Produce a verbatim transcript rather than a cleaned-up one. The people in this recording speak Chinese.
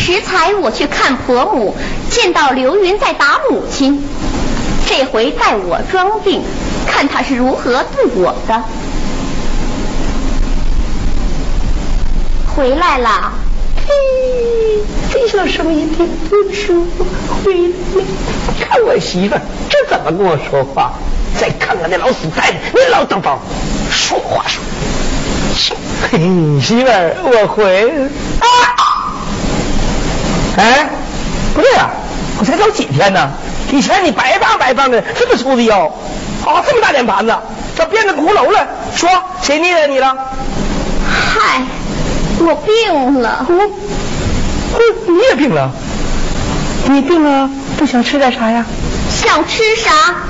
食才我去看婆母，见到刘云在打母亲。这回待我装病，看他是如何对我的。回来了。 嘿，这小声音听顿叔回来了。看我媳妇这怎么跟我说话？再看看那老死太太，那老叨叨，说话说。嘿，媳妇儿，我回啊！哎，不对啊，我才走几天呢？以前你白棒白棒的，这么粗的腰，啊，这么大脸盘子，咋变成骷髅了？说谁虐待你了？ 嗨，我病了。 我，我你也病了？你病了，不想吃点啥呀？ 想吃啥